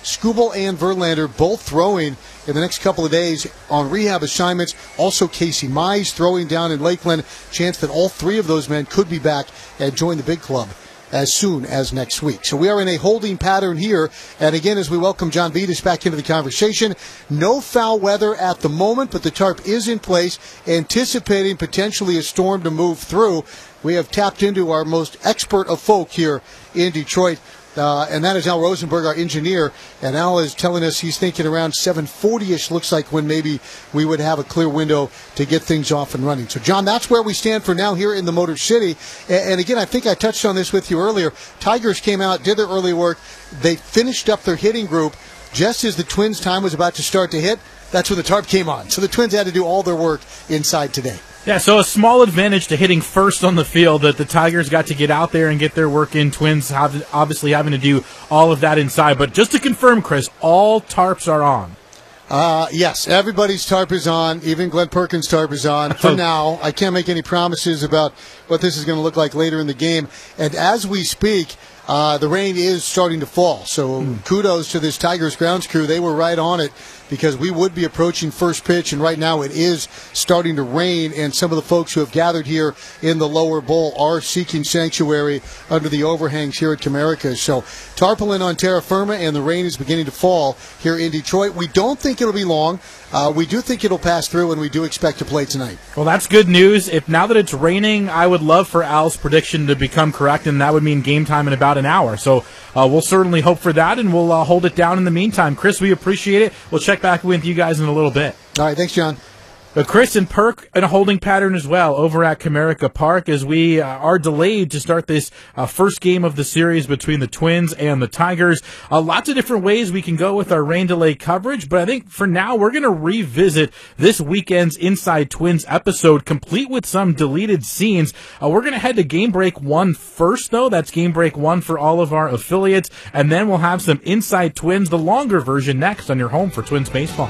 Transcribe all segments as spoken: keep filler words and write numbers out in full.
Skubal and Verlander both throwing in the next couple of days on rehab assignments. Also, Casey Mize throwing down in Lakeland. Chance that all three of those men could be back and join the big club as soon as next week. So we are in a holding pattern here. And again, as we welcome John Vitas back into the conversation, no foul weather at the moment, but the tarp is in place, anticipating potentially a storm to move through. We have tapped into our most expert of folk here in Detroit, Uh, and that is Al Rosenberg, our engineer. And Al is telling us he's thinking around seven forty-ish looks like when maybe we would have a clear window to get things off and running. So, John, that's where we stand for now here in the Motor City. And, and again, I think I touched on this with you earlier. Tigers came out, did their early work. They finished up their hitting group just as the Twins' time was about to start to hit. That's when the tarp came on. So the Twins had to do all their work inside today. Yeah, so a small advantage to hitting first on the field that the Tigers got to get out there and get their work in. Twins have obviously having to do all of that inside. But just to confirm, Chris, all tarps are on. Uh, yes, everybody's tarp is on. Even Glenn Perkins' tarp is on for now. I can't make any promises about what this is going to look like later in the game. And as we speak, uh, the rain is starting to fall. So mm. kudos to this Tigers grounds crew. They were right on it, because we would be approaching first pitch, and right now it is starting to rain, and some of the folks who have gathered here in the lower bowl are seeking sanctuary under the overhangs here at Comerica. So tarpaulin on terra firma, and the rain is beginning to fall here in Detroit. We don't think it'll be long. Uh, we do think it'll pass through, and we do expect to play tonight. Well, that's good news. If now that it's raining, I would love for Al's prediction to become correct, and that would mean game time in about an hour. So uh, we'll certainly hope for that, and we'll uh, hold it down in the meantime. Chris, we appreciate it. We'll check back with you guys in a little bit. All right, thanks, John. But Chris and Perk in a holding pattern as well over at Comerica Park as we uh, are delayed to start this uh, first game of the series between the Twins and the Tigers. Uh, lots of different ways we can go with our rain delay coverage, but I think for now we're going to revisit this weekend's Inside Twins episode, complete with some deleted scenes. Uh, we're going to head to Game Break One first, though. That's Game Break One for all of our affiliates, and then we'll have some Inside Twins, the longer version, next on your home for Twins baseball.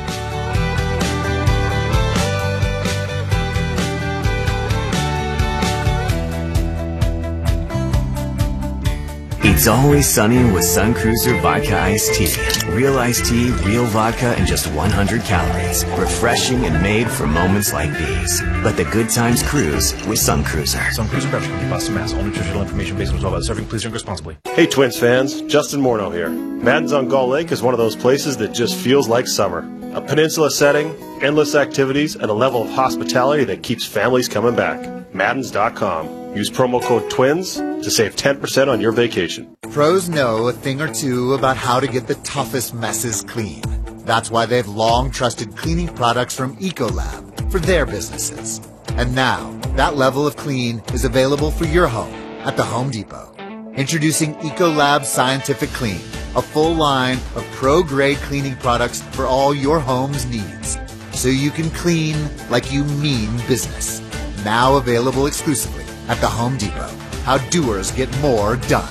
It's always sunny with Sun Cruiser Vodka Iced Tea. Real iced tea, real vodka, and just one hundred calories. Refreshing and made for moments like these. Let the good times cruise with Sun Cruiser. Sun Cruiser Beverage Company, Boston, Mass. All nutritional information based on twelve hours serving. Please drink responsibly. Hey, Twins fans. Justin Morneau here. Madden's on Gull Lake is one of those places that just feels like summer. A peninsula setting, endless activities, and a level of hospitality that keeps families coming back. Maddens dot com. Use promo code TWINS to save ten percent on your vacation. Pros know a thing or two about how to get the toughest messes clean. That's why they've long trusted cleaning products from Ecolab for their businesses. And now, that level of clean is available for your home at the Home Depot. Introducing Ecolab Scientific Clean, a full line of pro-grade cleaning products for all your home's needs. So you can clean like you mean business. Now available exclusively at the Home Depot. How doers get more done.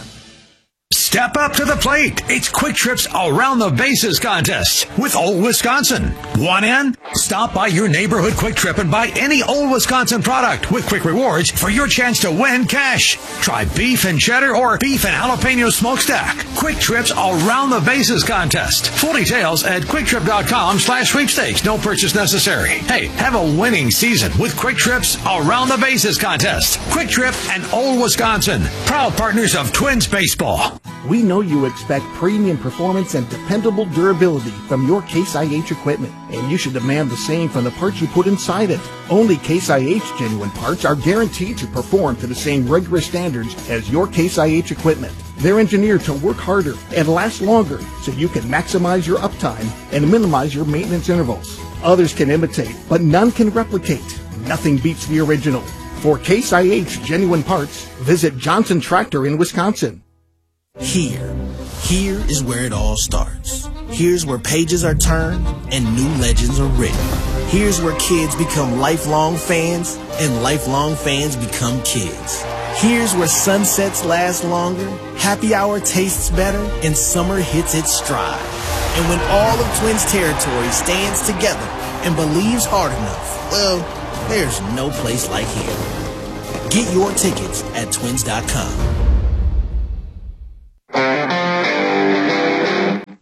Step up to the plate. It's Quick Trip's Around the Bases contest with Old Wisconsin. Want in? Stop by your neighborhood Quick Trip and buy any Old Wisconsin product with Quick Rewards for your chance to win cash. Try beef and cheddar or beef and jalapeno smokestack. Quick Trip's Around the Bases contest. Full details at quicktrip.com slash sweepstakes. No purchase necessary. Hey, have a winning season with Quick Trip's Around the Bases contest. Quick Trip and Old Wisconsin, proud partners of Twins baseball. We know you expect premium performance and dependable durability from your Case I H equipment, and you should demand the same from the parts you put inside it. Only Case I H genuine parts are guaranteed to perform to the same rigorous standards as your Case I H equipment. They're engineered to work harder and last longer so you can maximize your uptime and minimize your maintenance intervals. Others can imitate, but none can replicate. Nothing beats the original. For Case I H genuine parts, visit Johnson Tractor in Wisconsin. Here, here is where it all starts. Here's where pages are turned and new legends are written. Here's where kids become lifelong fans and lifelong fans become kids. Here's where sunsets last longer, happy hour tastes better, and summer hits its stride. And when all of Twins territory stands together and believes hard enough, well, there's no place like here. Get your tickets at twins dot com.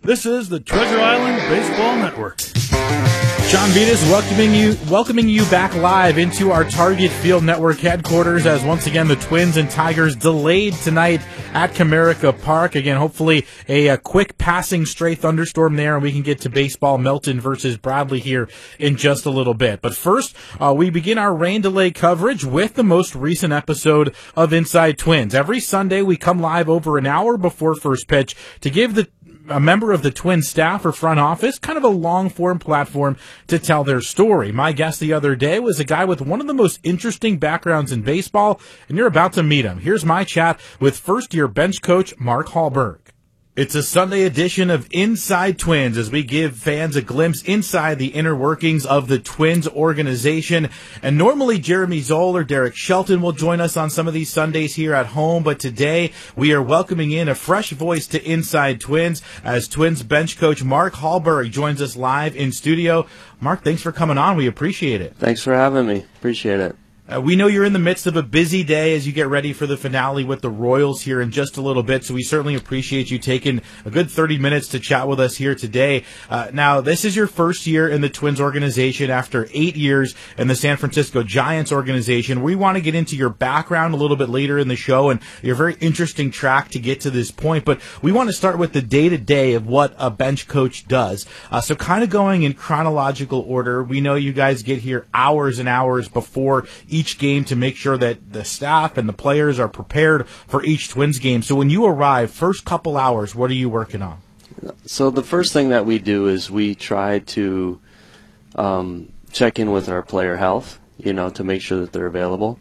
This is the Treasure Island Baseball Network. Sean Vetus welcoming you welcoming you back live into our Target Field Network headquarters as once again the Twins and Tigers delayed tonight at Comerica Park. Again, hopefully a, a quick passing stray thunderstorm there and we can get to baseball, Melton versus Bradley here in just a little bit. But first, uh, we begin our rain delay coverage with the most recent episode of Inside Twins. Every Sunday we come live over an hour before first pitch to give the a member of the Twins staff or front office, kind of a long-form platform to tell their story. My guest the other day was a guy with one of the most interesting backgrounds in baseball, and you're about to meet him. Here's my chat with first-year bench coach Mark Hallberg. It's a Sunday edition of Inside Twins as we give fans a glimpse inside the inner workings of the Twins organization. And normally Jeremy Zoll or Derek Shelton will join us on some of these Sundays here at home, but today we are welcoming in a fresh voice to Inside Twins as Twins bench coach Mark Hallberg joins us live in studio. Mark, thanks for coming on. We appreciate it. Thanks for having me. Appreciate it. Uh, we know you're in the midst of a busy day as you get ready for the finale with the Royals here in just a little bit, so we certainly appreciate you taking a good thirty minutes to chat with us here today. Uh, now, this is your first year in the Twins organization after eight years in the San Francisco Giants organization. We want to get into your background a little bit later in the show and your very interesting track to get to this point, but we want to start with the day-to-day of what a bench coach does. Uh, so kind of going in chronological order, we know you guys get here hours and hours before each game to make sure that the staff and the players are prepared for each Twins game. So when you arrive, first couple hours, what are you working on? So the first thing that we do is we try to um, check in with our player health, you know, to make sure that they're available.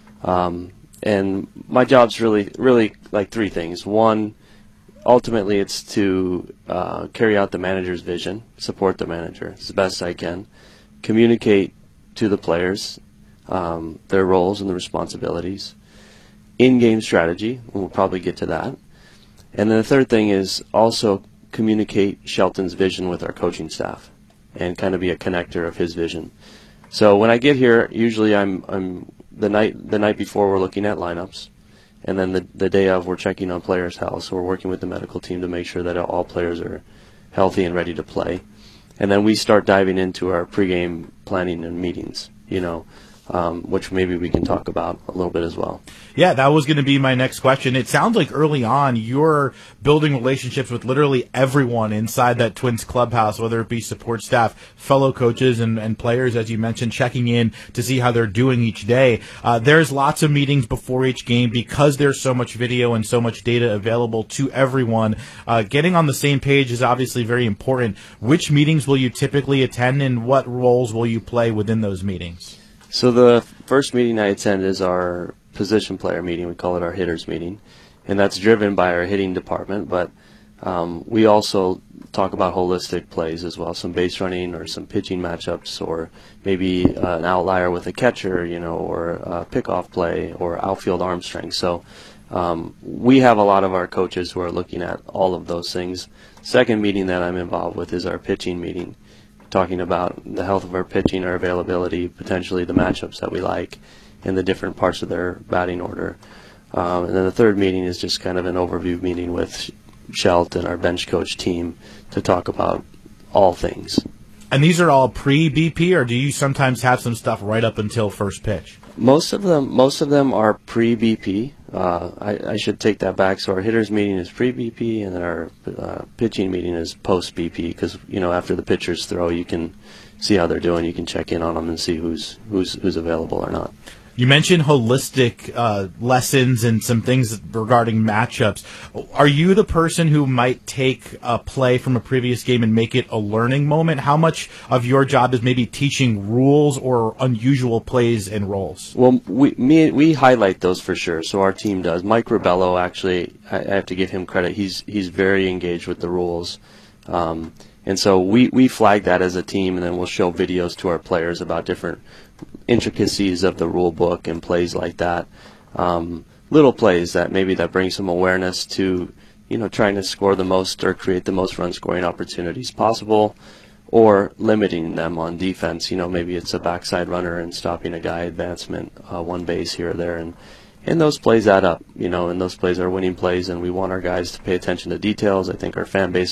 Um, and my job's really, really like three things. One, ultimately it's to uh, carry out the manager's vision, support the manager as best I can, communicate to the players Um, their roles and the responsibilities, in-game strategy, and we'll probably get to that. And then the third thing is also communicate Shelton's vision with our coaching staff and kind of be a connector of his vision. So when I get here, usually I'm, I'm the night the night before we're looking at lineups, and then the, the day of we're checking on players' health, so we're working with the medical team to make sure that all players are healthy and ready to play. And then we start diving into our pregame planning and meetings, you know, Um, which maybe we can talk about a little bit as well. Yeah, that was going to be my next question. It sounds like early on you're building relationships with literally everyone inside that Twins clubhouse, whether it be support staff, fellow coaches, and, and players, as you mentioned, checking in to see how they're doing each day. Uh, there's lots of meetings before each game because there's so much video and so much data available to everyone. Uh, getting on the same page is obviously very important. Which meetings will you typically attend, and what roles will you play within those meetings? So the first meeting I attend is our position player meeting. We call it our hitters meeting, and that's driven by our hitting department. But um, we also talk about holistic plays as well, some base running or some pitching matchups, or maybe uh, an outlier with a catcher, you know, or a pickoff play, or outfield arm strength. So um, we have a lot of our coaches who are looking at all of those things. Second meeting that I'm involved with is our pitching meeting, talking about the health of our pitching, our availability, potentially the matchups that we like, and the different parts of their batting order. Um, and then the third meeting is just kind of an overview meeting with Shelt and our bench coach team to talk about all things. And these are all pre-B P, or do you sometimes have some stuff right up until first pitch? Most of them, most of them are pre-B P. Uh, I, I should take that back. So our hitters meeting is pre-B P, and then our uh, pitching meeting is post-B P. Because you know, after the pitchers throw, you can see how they're doing. You can check in on them and see who's who's who's available or not. You mentioned holistic uh, lessons and some things regarding matchups. Are you the person who might take a play from a previous game and make it a learning moment? How much of your job is maybe teaching rules or unusual plays and roles? Well, we me, we highlight those for sure. So our team does. Mike Ribello, actually, I, I have to give him credit. He's he's very engaged with the rules. Um, and so we, we flag that as a team, and then we'll show videos to our players about different intricacies of the rule book and plays like that. Um, little plays that maybe that bring some awareness to, you know, trying to score the most or create the most run scoring opportunities possible, or limiting them on defense. You know, maybe it's a backside runner and stopping a guy advancement, uh, one base here or there, and and those plays add up, you know, and those plays are winning plays, and we want our guys to pay attention to details. I think our fan base,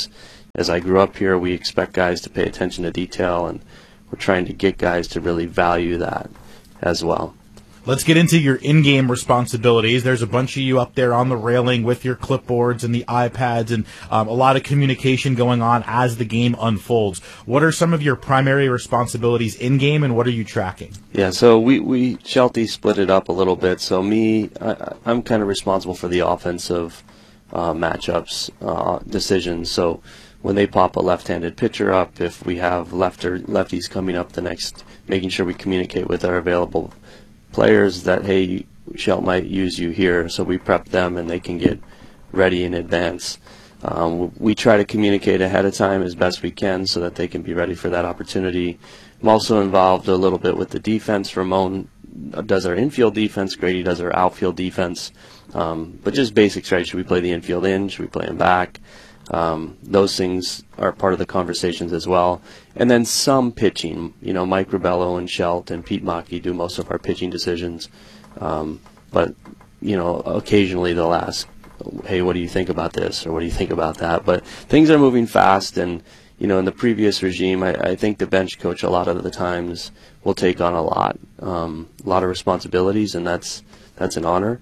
as I grew up here, we expect guys to pay attention to detail, and we're trying to get guys to really value that as well. Let's get into your in-game responsibilities. There's a bunch of you up there on the railing with your clipboards and the iPads, and um, a lot of communication going on as the game unfolds. What are some of your primary responsibilities in-game, and what are you tracking? Yeah, so we, we Shelty split it up a little bit. So me, I, I'm kind of responsible for the offensive uh, matchups, uh, decisions. So when they pop a left-handed pitcher up, if we have lefter, lefties coming up the next, making sure we communicate with our available players that, hey, Shelt might use you here, so we prep them and they can get ready in advance. Um, we try to communicate ahead of time as best we can so that they can be ready for that opportunity. I'm also involved a little bit with the defense. Ramon does our infield defense, Grady does our outfield defense, um, but just basics, right? Should we play the infield in? Should we play him back? Um, those things are part of the conversations as well. And then some pitching. You know, Mike Ribello and Shelt and Pete Maki do most of our pitching decisions. Um, but, you know, occasionally they'll ask, hey, what do you think about this? Or what do you think about that? But things are moving fast. And, you know, in the previous regime, I, I think the bench coach a lot of the times will take on a lot, um, a lot of responsibilities, and that's, that's an honor.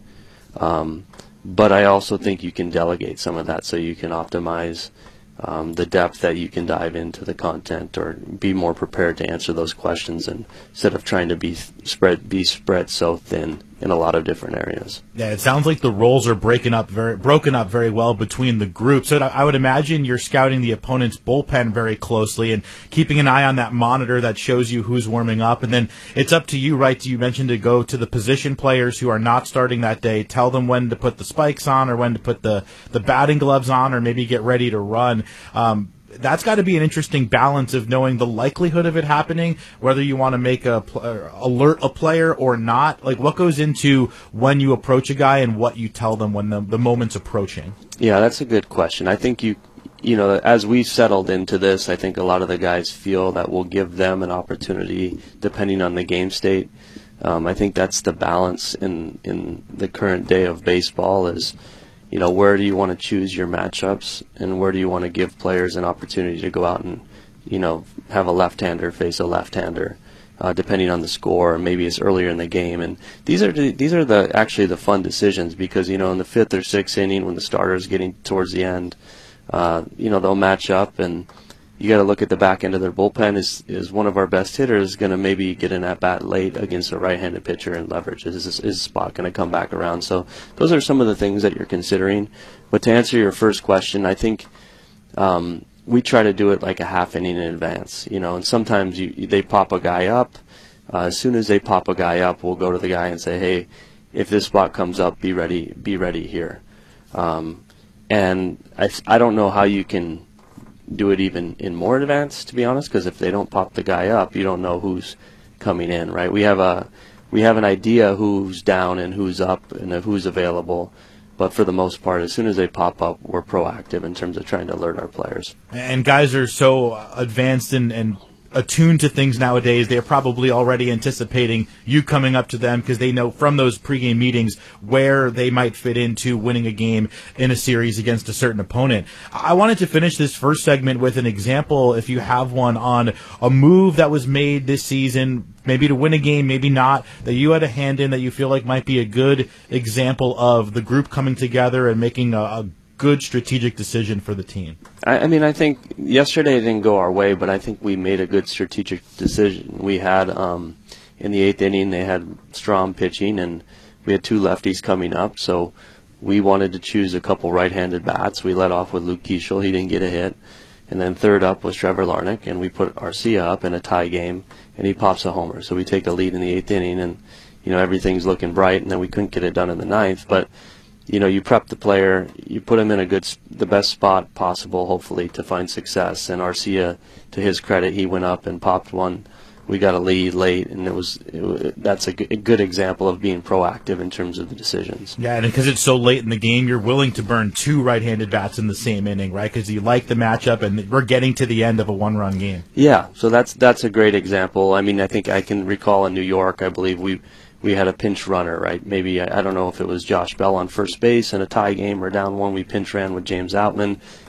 Um, But I also think you can delegate some of that so you can optimize um, the depth that you can dive into the content, or be more prepared to answer those questions, and instead of trying to be spread be spread so thin in a lot of different areas. Yeah, it sounds like the roles are breaking up very broken up very well between the groups. So I would imagine you're scouting the opponent's bullpen very closely and keeping an eye on that monitor that shows you who's warming up. And then it's up to you, right? You mentioned to go to the position players who are not starting that day, tell them when to put the spikes on or when to put the, the batting gloves on, or maybe get ready to run. Um, that's got to be an interesting balance of knowing the likelihood of it happening, whether you want to make a pl- alert a player or not. Like, what goes into when you approach a guy and what you tell them when the, the moment's approaching? Yeah, that's a good question. I think you, you know, as we settled into this, I think a lot of the guys feel that we'll give them an opportunity depending on the game state. Um, I think that's the balance in, in the current day of baseball is, you know, where do you want to choose your matchups, and where do you want to give players an opportunity to go out and, you know, have a left-hander face a left-hander, uh, depending on the score, or maybe it's earlier in the game. And these are the, these are the actually the fun decisions, because, you know, in the fifth or sixth inning when the starter is getting towards the end, uh, you know, they'll match up, and you got to look at the back end of their bullpen. Is is one of our best hitters going to maybe get an at bat late against a right-handed pitcher and leverage? Is his, his spot going to come back around? So those are some of the things that you're considering. But to answer your first question, I think um, we try to do it like a half inning in advance. You know, and sometimes you, they pop a guy up. Uh, as soon as they pop a guy up, we'll go to the guy and say, hey, if this spot comes up, be ready, be ready here. Um, and I I don't know how you can do it even in more advance, to be honest, because if they don't pop the guy up, you don't know who's coming in, right? We have a we have an idea who's down and who's up and who's available, but for the most part, as soon as they pop up, we're proactive in terms of trying to alert our players. And guys are so advanced and, and attuned to things nowadays, they're probably already anticipating you coming up to them, because they know from those pregame meetings where they might fit into winning a game in a series against a certain opponent. I wanted to finish this first segment with an example, if you have one, on a move that was made this season, maybe to win a game, maybe not, that you had a hand in, that you feel like might be a good example of the group coming together and making a, a good strategic decision for the team. I, I mean, I think yesterday it didn't go our way, but I think we made a good strategic decision. We had, um, in the eighth inning, they had Strom pitching, and we had two lefties coming up, so we wanted to choose a couple right-handed bats. We led off with Luke Keeschel. He didn't get a hit. And then third up was Trevor Larnach, and we put Arcia up in a tie game, and he pops a homer. So we take a lead in the eighth inning, and, you know, everything's looking bright, and then we couldn't get it done in the ninth. But you know, you prep the player, you put him in a good, the best spot possible, hopefully, to find success. And Arcia, to his credit, he went up and popped one. We got a lead late, and it was, it, that's a, g- a good example of being proactive in terms of the decisions. Yeah, and because it's so late in the game, you're willing to burn two right-handed bats in the same inning, right? Because you like the matchup, and we're getting to the end of a one-run game. Yeah, so that's that's a great example. I mean, I think I can recall in New York, I believe we we had a pinch runner, right? Maybe, I, I don't know if it was Josh Bell on first base in a tie game or down one. We pinch ran with James Outman.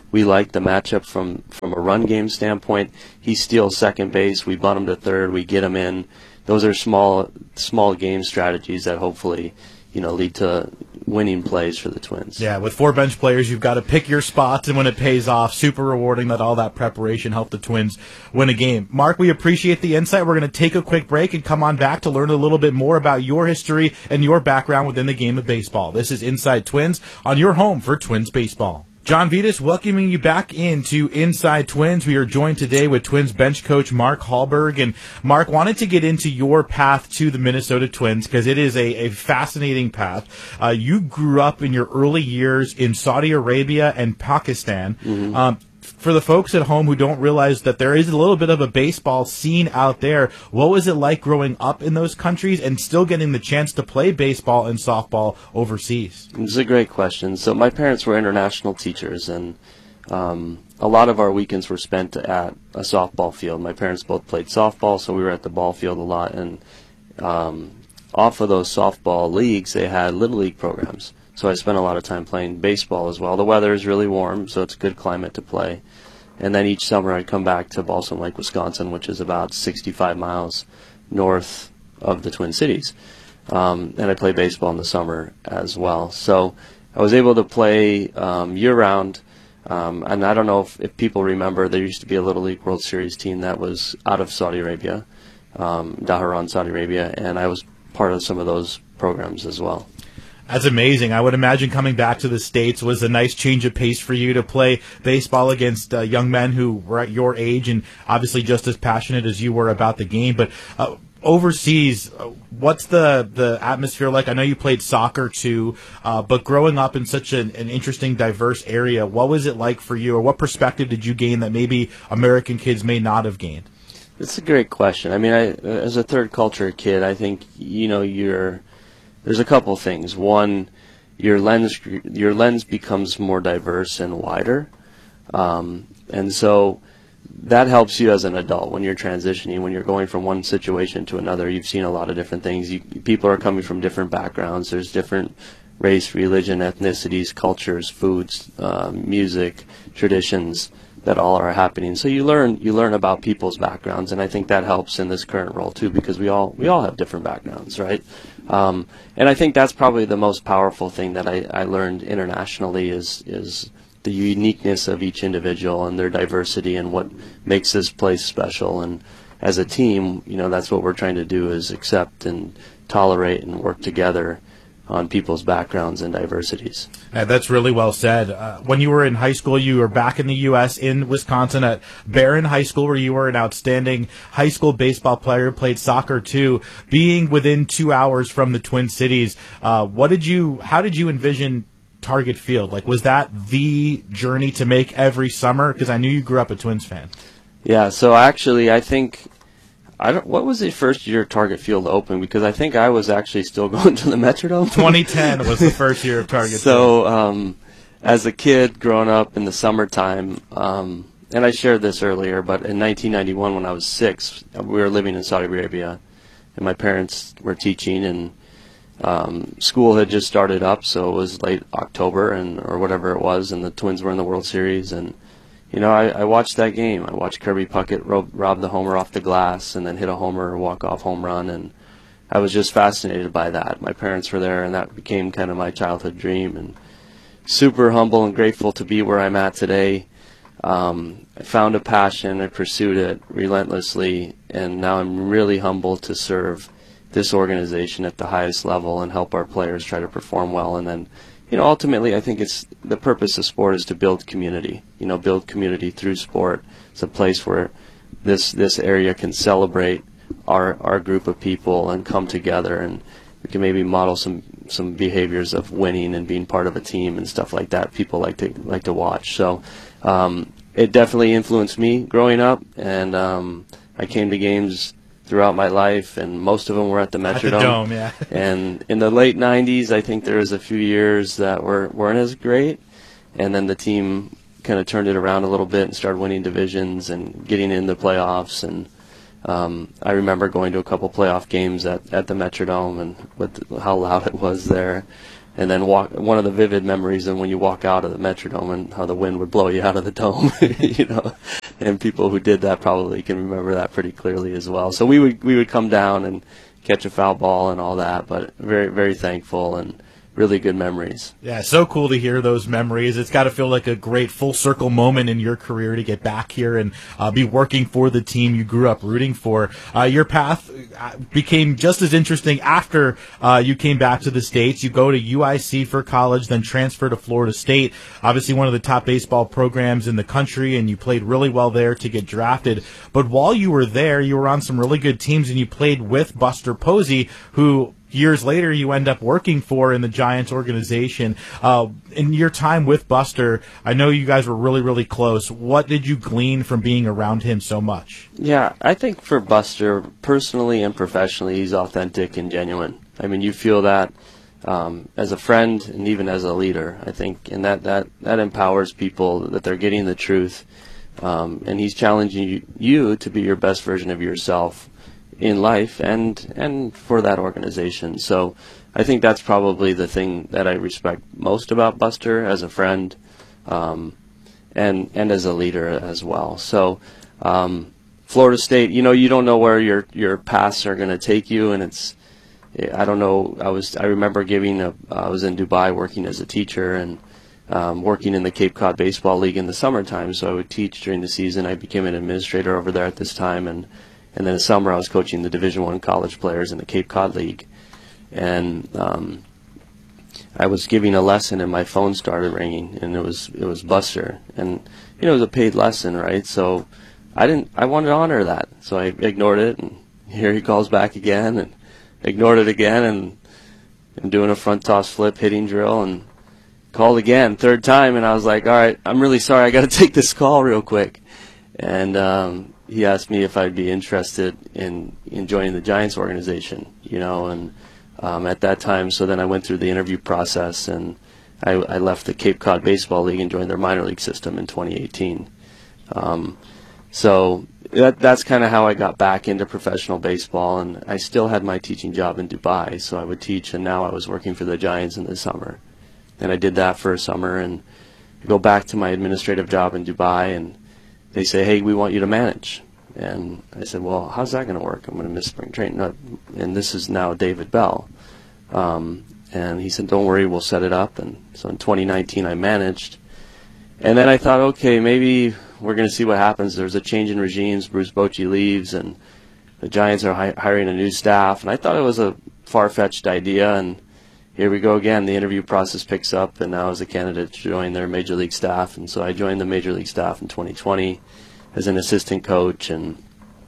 we like the matchup from, from a run game standpoint. He steals second base. We bunt him to third. We get him in. Those are small small game strategies that hopefully, you know, lead to winning plays for the Twins. Yeah, with four bench players, you've got to pick your spots, and when it pays off, super rewarding that all that preparation helped the Twins win a game. Mark, we appreciate the insight. We're going to take a quick break and come on back to learn a little bit more about your history and your background within the game of baseball. This is Inside Twins on your home for Twins baseball. John Vitas welcoming you back into Inside Twins. We are joined today with Twins bench coach Mark Hallberg. And Mark, wanted to get into your path to the Minnesota Twins because it is a, a fascinating path. Uh, you grew up in your early years in Saudi Arabia and Pakistan. Mm-hmm. Um, for the folks at home who don't realize that there is a little bit of a baseball scene out there, what was it like growing up in those countries and still getting the chance to play baseball and softball overseas? It's a great question. So my parents were international teachers, and um, a lot of our weekends were spent at a softball field. My parents both played softball, so we were at the ball field a lot. And um, off of those softball leagues, they had Little League programs. So I spent a lot of time playing baseball as well. The weather is really warm, so it's a good climate to play. And then each summer I'd come back to Balsam Lake, Wisconsin, which is about sixty-five miles north of the Twin Cities. Um, and I play baseball in the summer as well. So I was able to play um, year-round. Um, and I don't know if, if people remember, there used to be a Little League World Series team that was out of Saudi Arabia, um, Dhahran, Saudi Arabia, and I was part of some of those programs as well. That's amazing. I would imagine coming back to the States was a nice change of pace for you to play baseball against uh, young men who were at your age and obviously just as passionate as you were about the game. But uh, overseas, uh, what's the, the atmosphere like? I know you played soccer too, uh, but growing up in such an, an interesting, diverse area, what was it like for you, or what perspective did you gain that maybe American kids may not have gained? It's a great question. I mean, I, as a third culture kid, I think, you know, you're there's a couple things. One, your lens your lens becomes more diverse and wider, um, and so that helps you as an adult when you're transitioning, when you're going from one situation to another. You've seen a lot of different things. You, people are coming from different backgrounds. There's different race, religion, ethnicities, cultures, foods, uh, music, traditions that all are happening. So you learn you learn about people's backgrounds, and I think that helps in this current role too, because we all we all have different backgrounds, right? Um, and I think that's probably the most powerful thing that I, I learned internationally is is the uniqueness of each individual and their diversity and what makes this place special. And as a team, you know, that's what we're trying to do, is accept and tolerate and work together on people's backgrounds and diversities. Uh, that's really well said. Uh, when you were in high school, you were back in the U S in Wisconsin at Barron High School, where you were an outstanding high school baseball player, played soccer too. Being within two hours from the Twin Cities, uh, what did you? How did you envision Target Field? Like, was that the journey to make every summer? Because I knew you grew up a Twins fan. Yeah. So actually, I think. I don't, what was the first year Target Field open? Because I think I was actually still going to the Metrodome. twenty ten was the first year of Target Field. So um, as a kid growing up in the summertime, um, and I shared this earlier, but in nineteen ninety-one when I was six, we were living in Saudi Arabia, and my parents were teaching, and um, school had just started up, so it was late October and or whatever it was, and the Twins were in the World Series, and you know, I, I watched that game. I watched Kirby Puckett rob, rob the homer off the glass and then hit a homer, walk-off home run, and I was just fascinated by that. My parents were there, and that became kind of my childhood dream, and super humble and grateful to be where I'm at today. Um, I found a passion, I pursued it relentlessly, and now I'm really humbled to serve this organization at the highest level and help our players try to perform well. And then, you know, ultimately I think it's the purpose of sport is to build community, you know, build community through sport. It's a place where this this area can celebrate our our group of people and come together, and we can maybe model some some behaviors of winning and being part of a team and stuff like that. People like to like to watch. So um, it definitely influenced me growing up, and um, I came to games throughout my life, and most of them were at the Metrodome. At the Dome, yeah. And in the late nineties, I think there was a few years that were, weren't as great, and then the team kind of turned it around a little bit and started winning divisions and getting into playoffs. And um, I remember going to a couple playoff games at, at the Metrodome and with how loud it was there. and then walk. One of the vivid memories, and when you walk out of the Metrodome, and how the wind would blow you out of the dome, you know, and people who did that probably can remember that pretty clearly as well. So we would we would come down and catch a foul ball and all that, but very very thankful and really good memories. Yeah, so cool to hear those memories. It's got to feel like a great full circle moment in your career to get back here and uh, be working for the team you grew up rooting for. Uh, your path became just as interesting after uh, you came back to the States. You go to U I C for college, then transfer to Florida State, obviously one of the top baseball programs in the country, and you played really well there to get drafted. But while you were there, you were on some really good teams, and you played with Buster Posey, who years later you end up working for in the Giants organization. Uh, in your time with Buster, I know you guys were really, really close. What did you glean from being around him so much? Yeah, I think for Buster, personally and professionally, he's authentic and genuine. I mean, you feel that um, as a friend and even as a leader, I think, and that, that, that empowers people that they're getting the truth. Um, and he's challenging you, you to be your best version of yourself in life and and for that organization. So I think that's probably the thing that I respect most about Buster as a friend, um, and and as a leader as well. So um, Florida State, you know, you don't know where your your paths are going to take you, and it's I don't know. I was I remember giving a I was in Dubai working as a teacher and um, working in the Cape Cod Baseball League in the summertime. So I would teach during the season. I became an administrator over there at this time, and And then in the summer, I was coaching the Division One college players in the Cape Cod League. And um, I was giving a lesson, and my phone started ringing, and it was it was Buster. And you know, it was a paid lesson, right? So I didn't. I wanted to honor that, so I ignored it. And here he calls back again, and ignored it again, and I'm doing a front toss flip hitting drill, and called again, third time, and I was like, all right, I'm really sorry, I got to take this call real quick. And um, he asked me if I'd be interested in, in joining the Giants organization, you know, and um, at that time, so then I went through the interview process, and I, I left the Cape Cod Baseball League and joined their minor league system in twenty eighteen. Um, so that, that's kind of how I got back into professional baseball, and I still had my teaching job in Dubai, so I would teach, and now I was working for the Giants in the summer. And I did that for a summer, and I go back to my administrative job in Dubai, and they say, hey, we want you to manage. And I said, well, how's that going to work? I'm going to miss spring training. And this is now David Bell. Um, and he said, don't worry, we'll set it up. And so in twenty nineteen, I managed. And then I thought, okay, maybe we're going to see what happens. There's a change in regimes. Bruce Bochy leaves, and the Giants are hi- hiring a new staff. And I thought it was a far-fetched idea. And here we go again. The interview process picks up, and now I was a candidate to join their major league staff. And so I joined the major league staff in twenty twenty as an assistant coach, and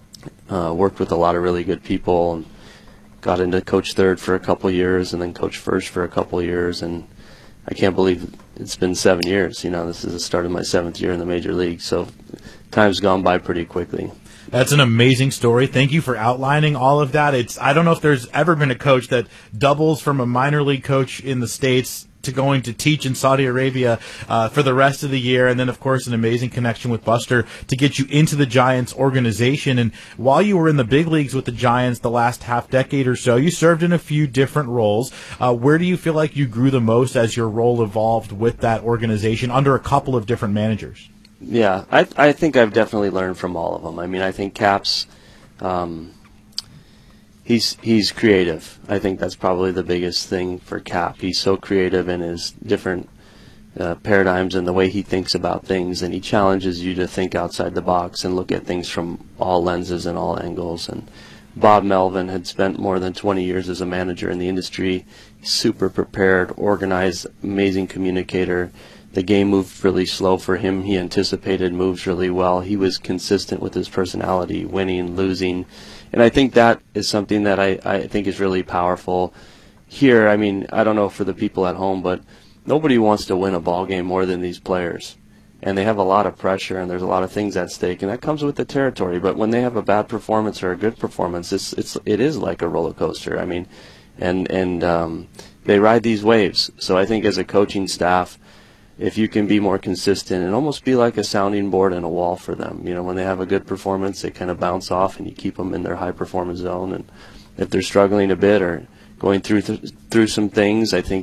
uh, worked with a lot of really good people, and got into coach third for a couple years, and then coach first for a couple years. And I can't believe it's been seven years. You know, this is the start of my seventh year in the major league. So time's gone by pretty quickly. That's an amazing story. Thank you for outlining all of that. It's I don't know if there's ever been a coach that doubles from a minor league coach in the States to going to teach in Saudi Arabia uh, for the rest of the year, and then, of course, an amazing connection with Buster to get you into the Giants organization. And while you were in the big leagues with the Giants the last half decade or so, you served in a few different roles. Uh, where do you feel like you grew the most as your role evolved with that organization under a couple of different managers? Yeah, I I think I've definitely learned from all of them. I mean, I think Cap's, um, he's he's creative. I think that's probably the biggest thing for Cap. He's so creative in his different uh, paradigms and the way he thinks about things, and he challenges you to think outside the box and look at things from all lenses and all angles. And Bob Melvin had spent more than twenty years as a manager in the industry. He's super prepared, organized, amazing communicator. The game moved really slow for him. He anticipated moves really well. He was consistent with his personality, winning, losing. And I think that is something that I, I think is really powerful. Here, I mean, I don't know for the people at home, but nobody wants to win a ball game more than these players. And they have a lot of pressure, and there's a lot of things at stake, and that comes with the territory. But when they have a bad performance or a good performance, it's, it's, it is like a roller coaster. I mean, and, and um, they ride these waves. So I think as a coaching staff, if you can be more consistent and almost be like a sounding board and a wall for them. You know, when they have a good performance, they kind of bounce off, and you keep them in their high performance zone. And if they're struggling a bit or going through th- through some things, I think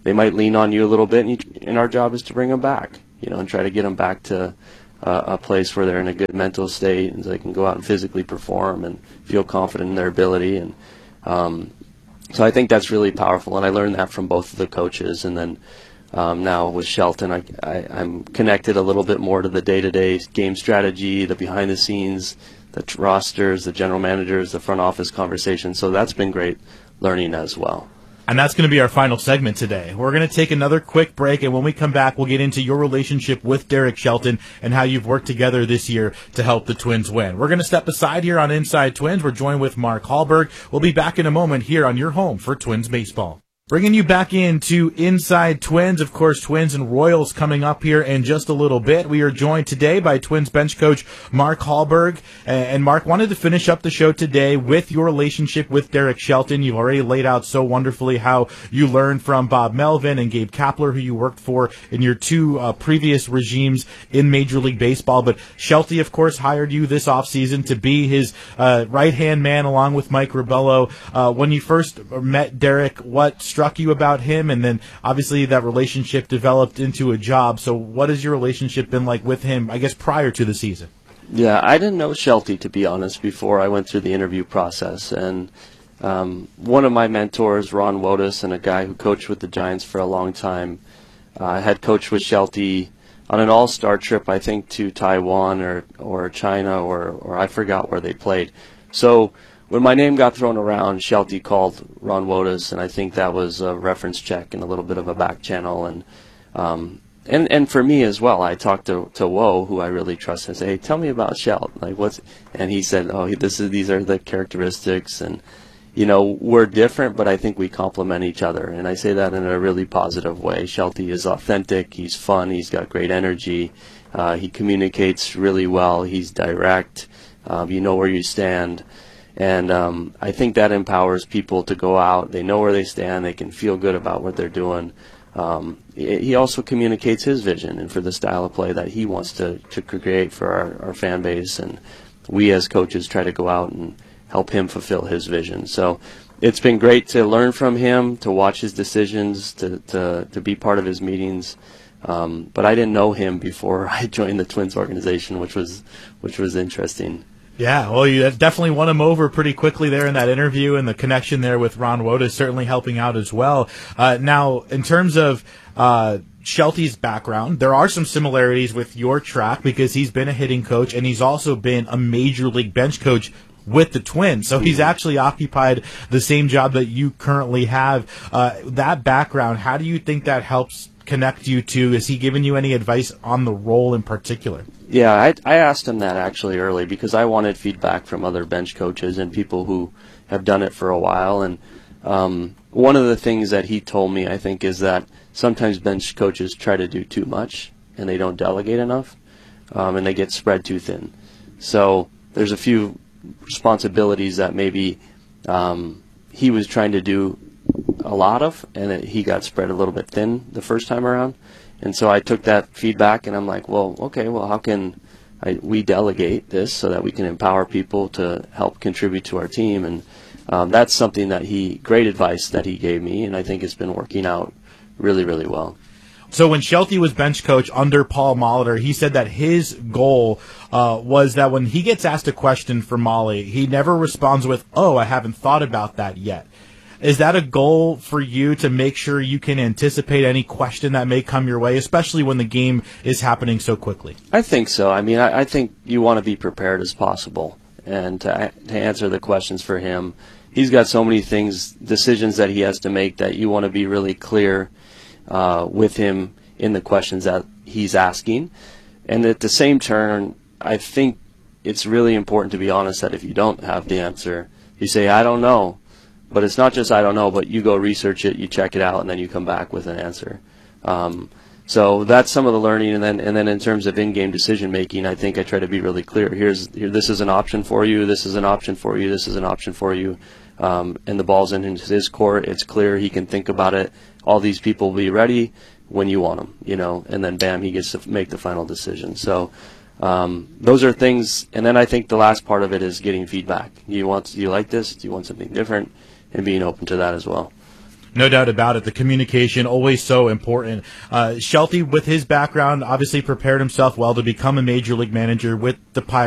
they might lean on you a little bit, and, you, and our job is to bring them back, you know, and try to get them back to uh, a place where they're in a good mental state and they can go out and physically perform and feel confident in their ability. And um, so I think that's really powerful, and I learned that from both of the coaches. And then um, now with Shelton, I, I, I'm connected a little bit more to the day-to-day game strategy, the behind-the-scenes, the t- rosters, the general managers, the front office conversation. So that's been great learning as well. And that's going to be our final segment today. We're going to take another quick break, and when we come back, we'll get into your relationship with Derek Shelton and how you've worked together this year to help the Twins win. We're going to step aside here on Inside Twins. We're joined with Mark Hallberg. We'll be back in a moment here on your home for Twins baseball. Bringing you back into Inside Twins. Of course, Twins and Royals coming up here in just a little bit. We are joined today by Twins bench coach Mark Hallberg. And Mark, wanted to finish up the show today with your relationship with Derek Shelton. You've already laid out so wonderfully how you learned from Bob Melvin and Gabe Kapler, who you worked for in your two uh, previous regimes in Major League Baseball. But Shelty, of course, hired you this offseason to be his uh, right-hand man along with Mike Ribello. Uh, when you first met Derek, what struck you about him? And then obviously that relationship developed into a job. So what has your relationship been like with him, I guess, prior to the season? Yeah, I didn't know Shelty, to be honest, before I went through the interview process. And um, one of my mentors, Ron Wotus, and a guy who coached with the Giants for a long time, uh, had coached with Shelty on an all-star trip, I think, to Taiwan or, or China, or, or I forgot where they played. So when my name got thrown around, Shelty called Ron Wotus, and I think that was a reference check and a little bit of a back channel. And um, and and for me as well, I talked to to Woe, who I really trust, and say, "Hey, tell me about Shelt. Like, what's?" And he said, "Oh, this is these are the characteristics, and you know, we're different, but I think we complement each other." And I say that in a really positive way. Shelty is authentic. He's fun. He's got great energy. Uh, he communicates really well. He's direct. Um, you know where you stand. And um, I think that empowers people to go out. They know where they stand. They can feel good about what they're doing. Um, he also communicates his vision and for the style of play that he wants to, to create for our, our fan base. And we as coaches try to go out and help him fulfill his vision. So it's been great to learn from him, to watch his decisions, to, to, to be part of his meetings. Um, but I didn't know him before I joined the Twins organization, which was which was interesting. Yeah, well, you definitely won him over pretty quickly there in that interview, and the connection there with Ron Wotus certainly helping out as well. Uh, now, in terms of uh, Shelty's background, there are some similarities with your track because he's been a hitting coach, and he's also been a major league bench coach with the Twins. So he's actually occupied the same job that you currently have. Uh, that background, how do you think that helps connect you to? Is he giving you any advice on the role in particular? Yeah, I, I asked him that actually early because I wanted feedback from other bench coaches and people who have done it for a while. And um, one of the things that he told me, I think, is that sometimes bench coaches try to do too much and they don't delegate enough, um, and they get spread too thin. So there's a few responsibilities that maybe um, he was trying to do a lot of, and it, he got spread a little bit thin the first time around. And so I took that feedback, and I'm like, well, okay, well, how can I, we delegate this so that we can empower people to help contribute to our team? And um, that's something that he, great advice that he gave me, and I think it's been working out really, really well. So when Shelty was bench coach under Paul Molitor, he said that his goal uh, was that when he gets asked a question from Molly, he never responds with, oh, I haven't thought about that yet. Is that a goal for you to make sure you can anticipate any question that may come your way, especially when the game is happening so quickly? I think so. I mean, I, I think you want to be prepared as possible and to, to answer the questions for him. He's got so many things, decisions that he has to make that you want to be really clear uh, with him in the questions that he's asking. And at the same turn, I think it's really important to be honest that if you don't have the answer, you say, I don't know. But it's not just I don't know, but you go research it, you check it out, and then you come back with an answer. Um, so that's some of the learning, and then and then in terms of in-game decision making, I think I try to be really clear. Here's here, this is an option for you. This is an option for you. This is an option for you. Um, and the ball's in his court. It's clear. He can think about it. All these people will be ready when you want them, you know. And then bam, he gets to make the final decision. So. Um, those are things, and then I think the last part of it is getting feedback. You want, do you like this? Do you want something different? And being open to that as well. No doubt about it. The communication, always so important. Uh, Shelty, with his background, obviously prepared himself well to become a major league manager with the Pirates.